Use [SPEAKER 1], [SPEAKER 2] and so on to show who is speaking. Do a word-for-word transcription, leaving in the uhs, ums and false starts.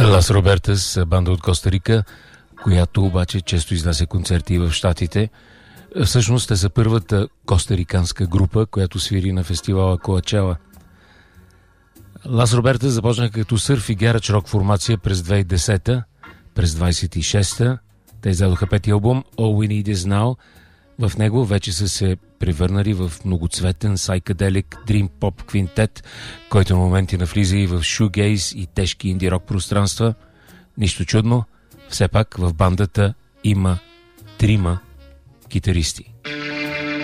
[SPEAKER 1] Лас Робертас, банда от Коста Рика, която обаче често изнася концерти в Щатите. Всъщност те са първата костариканска група, която свири на фестивала Коачела. Лас Робертас започнаха като сърф и гарач рок формация през две хиляди и десета. През двадесет и шеста те издадоха пети албум All We Need Is Now. В него вече са се превърнали в многоцветен psychedelic dream pop квинтет, който на моменти навлиза и в шугейз и тежки инди рок пространства. Нищо чудно, все пак в бандата има трима китаристи.